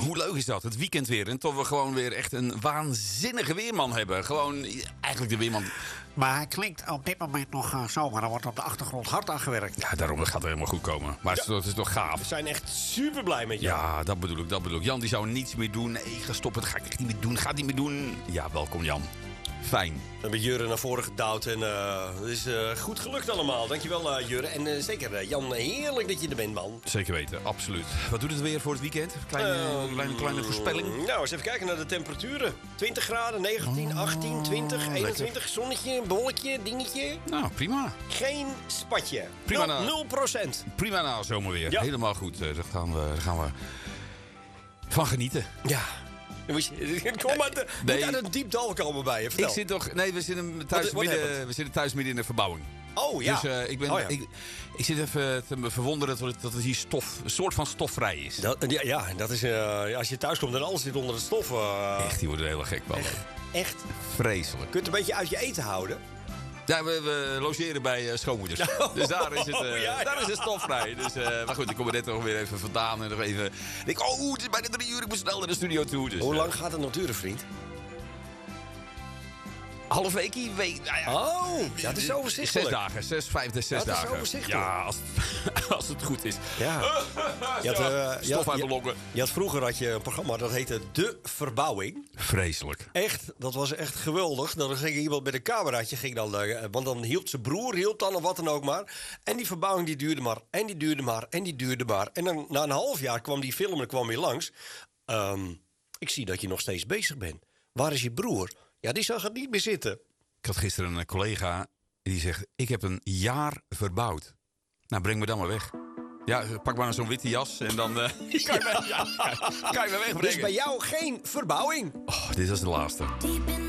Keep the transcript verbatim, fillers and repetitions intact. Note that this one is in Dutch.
hoe leuk is dat? Het weekend weer. En toch we gewoon weer echt een waanzinnige weerman hebben. Gewoon eigenlijk de weerman. Maar hij klinkt op dit moment nog uh, zomaar. Er wordt op de achtergrond hard aan gewerkt. Ja, daarom gaat het helemaal goed komen. Maar het, is, het is toch gaaf. We zijn echt super blij met jou. Ja, dat bedoel ik, dat bedoel ik. Jan die zou niets meer doen. Nee, ga stoppen, dat ga ik echt niet meer doen. Ga het niet meer doen. Ja, welkom Jan. Fijn. We hebben Jurre naar voren gedouwd en uh, het is uh, goed gelukt allemaal. Dankjewel uh, Jurre. En uh, zeker uh, Jan, heerlijk dat je er bent, man. Zeker weten, absoluut. Wat doet het weer voor het weekend? Kleine, uh, kleine, kleine voorspelling. Nou, eens even kijken naar de temperaturen. twintig graden, negentien, achttien, twintig, eenentwintig. Lekker. Zonnetje, bolletje, dingetje. Nou, prima. Geen spatje. Prima na. nul procent. Prima na zomerweer. Ja. Helemaal goed. Uh, daar, gaan we, daar gaan we van genieten. Ja. Kom maar, de, nee. Moet uit een diep dal komen bij je. Vertel. Ik zit toch... Nee, we zitten thuis, what, what midden, we zitten thuis midden in de verbouwing. Oh ja. Dus uh, ik, ben, oh, ja. ik, ik zit even te me verwonderen dat het, dat het hier stof, een soort van stofvrij is. Dat, ja, ja, dat is uh, als je thuis komt en alles zit onder het stof. Uh, echt, die worden heel gek wel. Echt, echt vreselijk. Kun je het een beetje uit je eten houden? Ja, we, we logeren bij uh, schoonmoeders. Oh, dus daar is het, uh, oh, ja, ja. daar is het stofvrij. Dus, uh, maar goed, ik kom er net nog weer even vandaan. En nog even... Ik denk, oh, het is bijna drie uur. Ik moet snel naar de studio toe. Dus, hoe lang uh, gaat het nog duren, vriend? Half weekie, week. Nou ja. Oh, ja, dat is overzichtelijk. Zes dagen, zes, vijf, zes ja, dagen. Dat is overzichtelijk. Ja, als het, als het goed is. Ja. Je had, uh, stof je uit de longen. Je had vroeger had je een programma dat heette De Verbouwing. Vreselijk. Echt, dat was echt geweldig. Dan ging iemand met een cameraatje, ging dan, uh, want dan hield zijn broer, hield dan of wat dan ook maar. En die verbouwing die duurde maar, en die duurde maar, en die duurde maar. En dan na een half jaar kwam die film en kwam weer langs. Um, ik zie dat je nog steeds bezig bent. Waar is je broer? Ja, die zag het niet meer zitten. Ik had gisteren een collega die zegt... ik heb een jaar verbouwd. Nou, breng me dan maar weg. Ja, pak maar zo'n witte jas en dan... Uh, kan, je me, ja, kan je me wegbrengen. Dus bij jou geen verbouwing? Oh, dit is de laatste.